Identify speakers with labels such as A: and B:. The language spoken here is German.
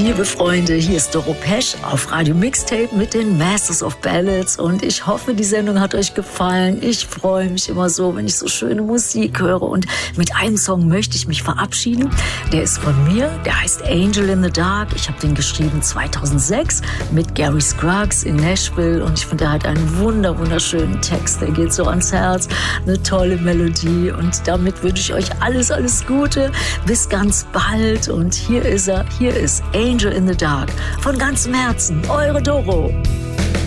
A: Liebe Freunde, hier ist Doro Pesch auf Radio Mixtape mit den Masters of Ballads und ich hoffe, die Sendung hat euch gefallen. Ich freue mich immer so, wenn ich so schöne Musik höre und mit einem Song möchte ich mich verabschieden. Der ist von mir, der heißt Angel in the Dark. Ich habe den geschrieben 2006 mit Gary Scruggs in Nashville und ich finde, er hat einen wunderschönen Text, der geht so ans Herz, eine tolle Melodie und damit wünsche ich euch alles Gute, bis ganz bald und hier ist Angel in the Dark. Von ganzem Herzen, eure Doro.